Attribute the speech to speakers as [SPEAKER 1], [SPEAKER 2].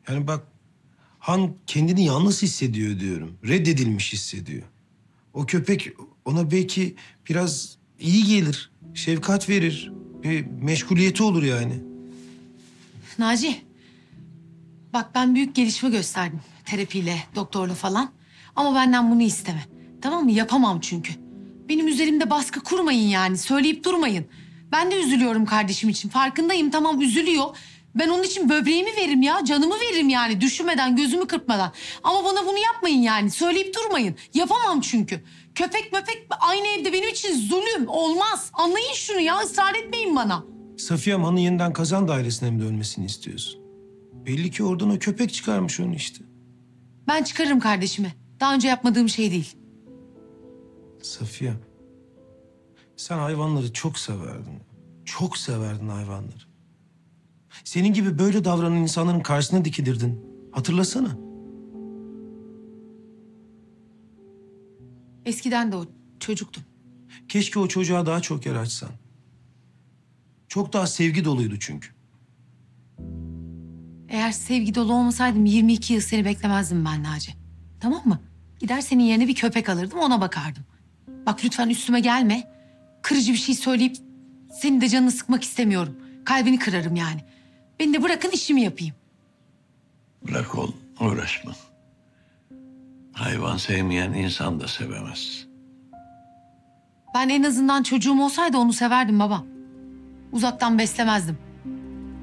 [SPEAKER 1] Yani bak, Han kendini yalnız hissediyor diyorum. Reddedilmiş hissediyor. O köpek ona belki biraz iyi gelir. Şefkat verir. Bir meşguliyeti olur yani.
[SPEAKER 2] Naci, bak ben büyük gelişme gösterdim terapiyle, doktorla falan. Ama benden bunu isteme. Tamam mı? Yapamam çünkü. Benim üzerimde baskı kurmayın yani. Söyleyip durmayın. Ben de üzülüyorum kardeşim için. Farkındayım, tamam, üzülüyor. Ben onun için böbreğimi veririm ya. Canımı veririm yani. Düşünmeden, gözümü kırpmadan. Ama bana bunu yapmayın yani. Söyleyip durmayın. Yapamam çünkü. Köpek möpek aynı evde benim için zulüm. Olmaz. Anlayın şunu ya. Israr etmeyin bana.
[SPEAKER 1] Safiye Han'ın yeniden kazan dairesine mi dönmesini istiyorsun? Belli ki oradan o köpek çıkarmış onu işte.
[SPEAKER 2] Ben çıkarırım kardeşimi. Daha önce yapmadığım şey değil.
[SPEAKER 1] Safiye, sen hayvanları çok severdin. Çok severdin hayvanları. Senin gibi böyle davranan insanların karşısına dikilirdin. Hatırlasana.
[SPEAKER 2] Eskiden de o çocuktum.
[SPEAKER 1] Keşke o çocuğa daha çok yer açsan. Çok daha sevgi doluydu çünkü.
[SPEAKER 2] Eğer sevgi dolu olmasaydım 22 yıl seni beklemezdim ben Naci. Tamam mı? Gider senin yerine bir köpek alırdım, ona bakardım. Bak lütfen üstüme gelme. Kırıcı bir şey söyleyip senin de canını sıkmak istemiyorum. Kalbini kırarım yani. Beni de bırakın, işimi yapayım.
[SPEAKER 3] Bırak oğlum, uğraşma. Hayvan sevmeyen insan da sevemez.
[SPEAKER 2] Ben en azından çocuğum olsaydı onu severdim baba. Uzaktan beslemezdim.